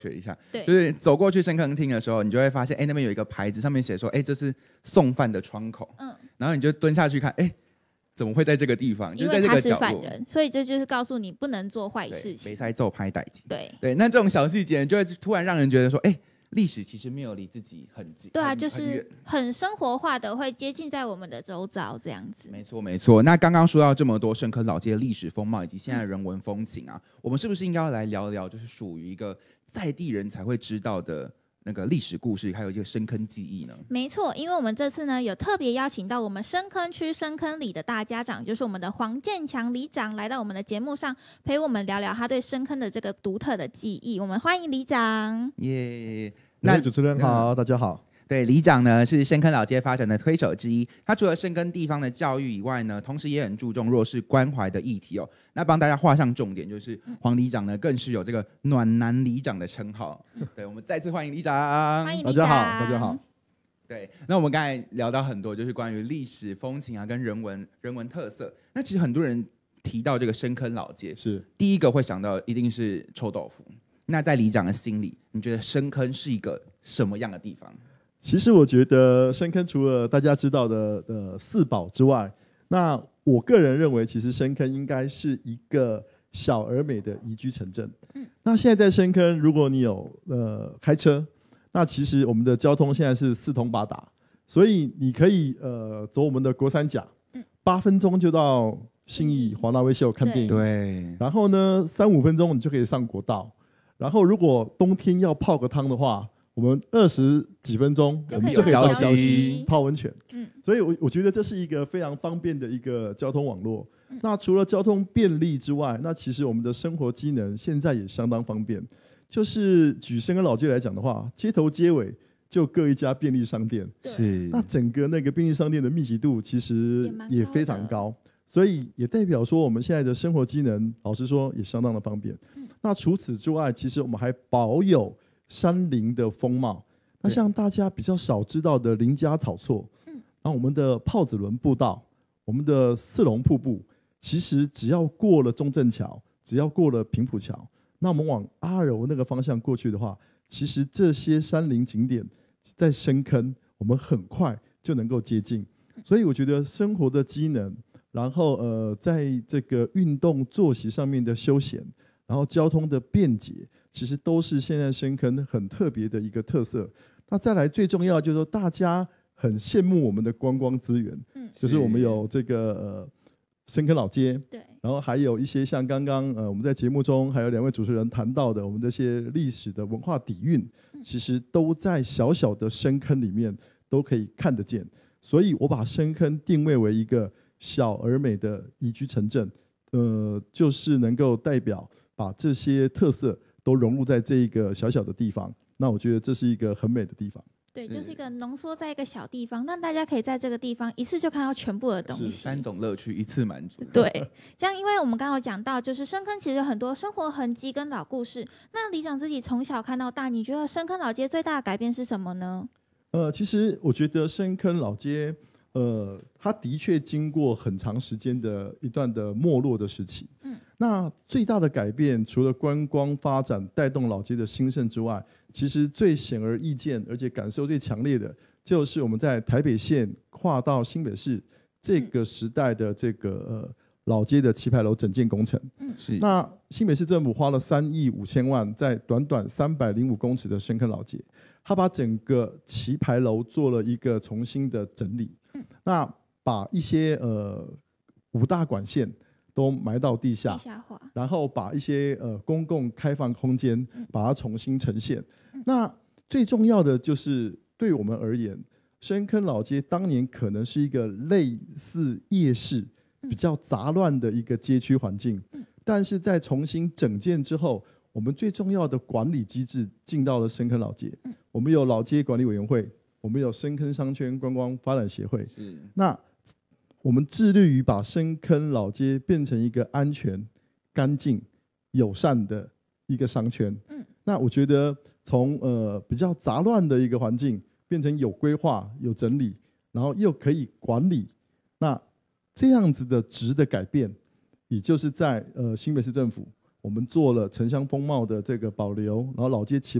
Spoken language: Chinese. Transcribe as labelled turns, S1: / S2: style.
S1: 学一下，
S2: 对，
S1: 就是走过去深坑厅的时候，你就会发现，那边有一个牌子，上面写说，这是送饭的窗口，然后你就蹲下去看，怎么会在这个地方？
S2: 因为他是犯人，所以这就是告诉你不能做坏事情。
S1: 没塞奏拍代机。
S2: 对，
S1: 那这种小细节就会突然让人觉得说，历史其实没有离自己很近。
S2: 对啊，就是很生活化的，会接近在我们的周遭这样子。
S1: 没错，没错。那刚刚说到这么多深坑老街的历史风貌以及现在的人文风情啊，我们是不是应该要来聊聊，就是属于一个在地人才会知道的那个历史故事，还有一个深坑记忆呢？
S2: 没错，因为我们这次呢有特别邀请到我们深坑区深坑里的大家长，就是我们的黄建强里长，来到我们的节目上陪我们聊聊他对深坑的这个独特的记忆。我们欢迎里长。
S1: 耶！
S3: 那主持人好，大家好。
S1: 对，里长呢是深坑老街发展的推手之一，他除了深耕地方的教育以外呢，同时也很注重弱势关怀的议题哦。那帮大家画上重点，就是黄里长呢更是有这个暖男里长的称号。对，我们再次欢迎里长。
S2: 欢迎里长。
S3: 大家好。
S1: 对，那我们刚才聊到很多，就是关于历史风情啊，跟人文特色。那其实很多人提到这个深坑老街，
S3: 是
S1: 第一个会想到一定是臭豆腐。那在里长的心里，你觉得深坑是一个什么样的地方？
S3: 其实我觉得深坑除了大家知道的四宝之外，那我个人认为，其实深坑应该是一个小而美的宜居城镇。那现在在深坑，如果你有开车，那其实我们的交通现在是四通八达，所以你可以走我们的国三甲，8分钟就到信义华纳威秀看电影。
S1: 对。
S3: 然后呢，3-5分钟你就可以上国道。然后如果冬天要泡个汤的话，我们20几分钟我们就可以到礁溪泡温泉。所以我觉得这是一个非常方便的一个交通网络。那除了交通便利之外，那其实我们的生活机能现在也相当方便。就是举深坑老街来讲的话，街头街尾就各一家便利商店。
S1: 是。
S3: 那整个那个便利商店的密集度其实也非常高，所以也代表说我们现在的生活机能，老实说也相当的方便。那除此之外，其实我们还保有山林的风貌。那像大家比较少知道的林家草厝，然后我们的炮子仑步道，我们的四龙瀑布，其实只要过了中正桥，只要过了平埔桥，那我们往阿柔那个方向过去的话，其实这些山林景点在深坑，我们很快就能够接近。所以我觉得生活的机能，然后在这个运动作息上面的休闲，然后交通的便捷，其实都是现在深坑很特别的一个特色。那再来最重要就是说，大家很羡慕我们的观光资源，就是我们有这个深坑老街，
S2: 对，
S3: 然后还有一些像刚刚我们在节目中还有2位主持人谈到的，我们这些历史的文化底蕴，其实都在小小的深坑里面都可以看得见。所以我把深坑定位为一个小而美的宜居城镇，就是能够代表把这些特色都融入在这一个小小的地方。那我觉得这是一个很美的地方。
S2: 对，就是一个浓缩在一个小地方，让大家可以在这个地方一次就看到全部的东西
S1: ，3种乐趣一次满足。
S2: 对，像因为我们刚刚有讲到，就是深坑其实有很多生活痕迹跟老故事。那里长自己从小看到大，你觉得深坑老街最大的改变是什么呢？
S3: 其实我觉得深坑老街，它的确经过很长时间的一段的没落的时期。那最大的改变，除了观光发展带动老街的兴盛之外，其实最显而易见，而且感受最强烈的，就是我们在台北县跨到新北市这个时代的这个老街的棋牌楼整建工程。
S1: 是。
S3: 那新北市政府花了3亿5千万，在短短305公尺的深坑老街，他把整个棋牌楼做了一个重新的整理。那把一些5大管线都埋到地下
S2: 化，
S3: 然后把一些公共开放空间把它重新呈现。那最重要的就是对我们而言，深坑老街当年可能是一个类似夜市比较杂乱的一个街区环境，但是在重新整建之后，我们最重要的管理机制进到了深坑老街。我们有老街管理委员会，我们有深坑商圈观光发展协会。那我们致力于把深坑老街变成一个安全、干净、友善的一个商圈。那我觉得从比较杂乱的一个环境变成有规划、有整理，然后又可以管理，那这样子的质的改变，也就是在新北市政府我们做了城乡风貌的这个保留，然后老街